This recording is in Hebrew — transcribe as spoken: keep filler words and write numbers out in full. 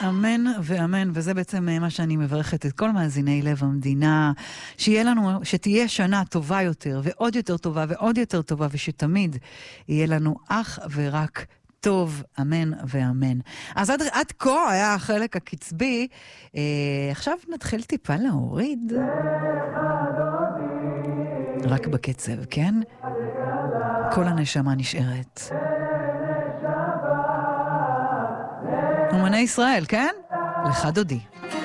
אמן ואמן, וזה בעצם מה שאני מברכת את כל מאזיני לב המדינה, שיהיה לנו, שתהיה שנה טובה יותר, ועוד יותר טובה, ועוד יותר טובה, ושתמיד יהיה לנו אך ורק טוב, אמן ואמן. אז עד, עד כה היה החלק הקצבי, אה, עכשיו נתחיל טיפה להוריד. רק בקצב, כן? כל הנשמה נשארת. אומני ישראל, כן? לך דודי.